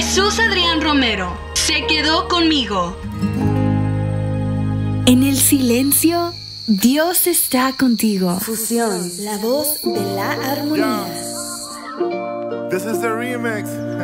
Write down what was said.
Jesús Adrián Romero se quedó conmigo. En el silencio, Dios está contigo. Fusión, la voz de la armonía. This is the remix.